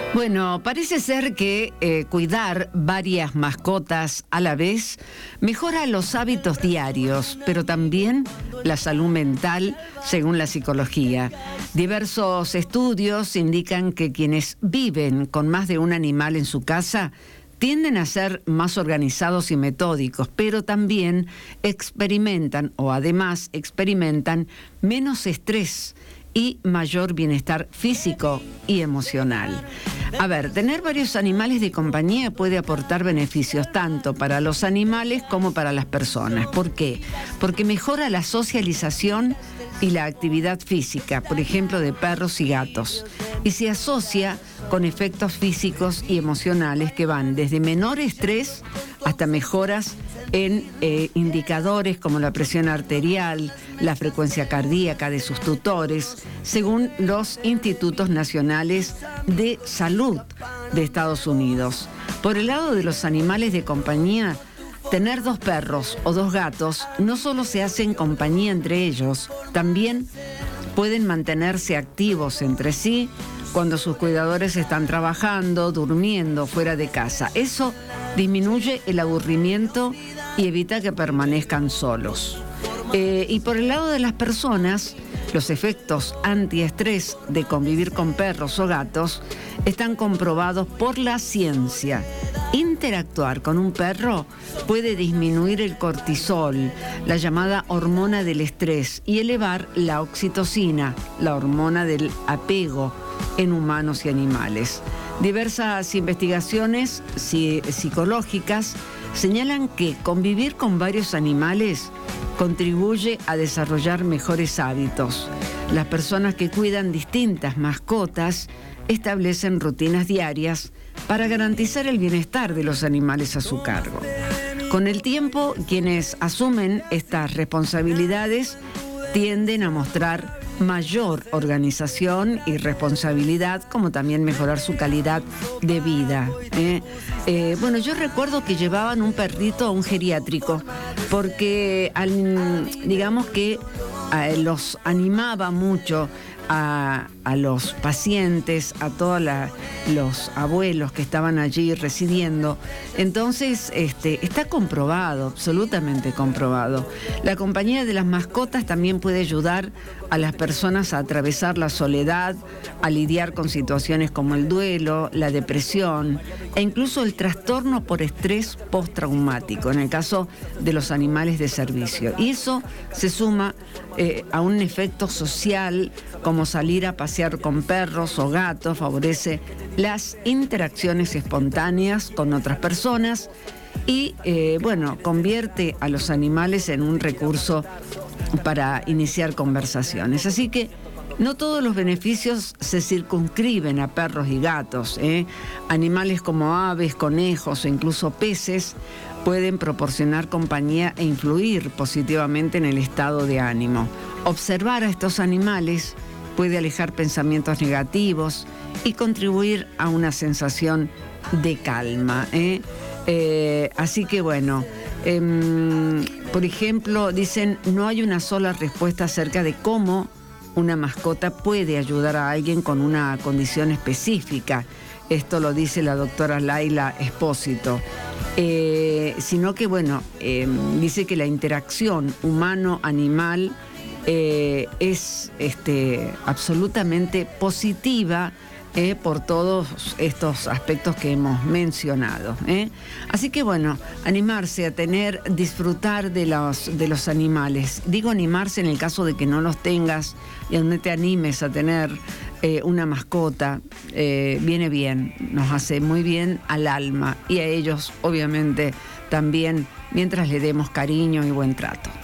Bueno, parece ser que cuidar varias mascotas a la vez mejora los hábitos diarios, pero también la salud mental, según la psicología. Diversos estudios indican que quienes viven con más de un animal en su casa tienden a ser más organizados y metódicos, pero también experimentan menos estrés y mayor bienestar físico y emocional. A ver, tener varios animales de compañía puede aportar beneficios tanto para los animales como para las personas. ¿Por qué? Porque mejora la socialización y la actividad física, por ejemplo, de perros y gatos, y se asocia con efectos físicos y emocionales que van desde menor estrés hasta mejoras en indicadores como la presión arterial, la frecuencia cardíaca de sus tutores, según los Institutos Nacionales de Salud de Estados Unidos. Por el lado de los animales de compañía, tener 2 perros o 2 gatos no solo se hacen compañía entre ellos, también pueden mantenerse activos entre sí cuando sus cuidadores están trabajando, durmiendo, fuera de casa. Eso disminuye el aburrimiento y evita que permanezcan solos. Y por el lado de las personas, los efectos antiestrés de convivir con perros o gatos están comprobados por la ciencia. Interactuar con un perro puede disminuir el cortisol, la llamada hormona del estrés, y elevar la oxitocina, la hormona del apego, en humanos y animales. Diversas investigaciones psicológicas señalan que convivir con varios animales contribuye a desarrollar mejores hábitos. Las personas que cuidan distintas mascotas establecen rutinas diarias para garantizar el bienestar de los animales a su cargo. Con el tiempo, quienes asumen estas responsabilidades tienden a mostrar mayor organización y responsabilidad, como también mejorar su calidad de vida. Bueno, yo recuerdo que llevaban un perrito a un geriátrico porque digamos que los animaba mucho a los pacientes, a todos los abuelos que estaban allí residiendo. Entonces, está comprobado, absolutamente comprobado. La compañía de las mascotas también puede ayudar a las personas a atravesar la soledad, a lidiar con situaciones como el duelo, la depresión e incluso el trastorno por estrés postraumático, en el caso de los animales de servicio. Y eso se suma a un efecto social, como salir a pasear con perros o gatos, favorece las interacciones espontáneas con otras personas y, convierte a los animales en un recurso para iniciar conversaciones. Así que no todos los beneficios se circunscriben a perros y gatos. Animales como aves, conejos o incluso peces pueden proporcionar compañía e influir positivamente en el estado de ánimo. Observar a estos animales puede alejar pensamientos negativos y contribuir a una sensación de calma. Así que bueno, por ejemplo, dicen, no hay una sola respuesta acerca de cómo una mascota puede ayudar a alguien con una condición específica. Esto lo dice la doctora Laila Espósito. Sino que, dice que la interacción humano-animal es absolutamente positiva por todos estos aspectos que hemos mencionado. Así que animarse a disfrutar de los animales. Digo animarse en el caso de que no los tengas y donde te animes a tener una mascota, viene bien, nos hace muy bien al alma y a ellos obviamente también, mientras le demos cariño y buen trato.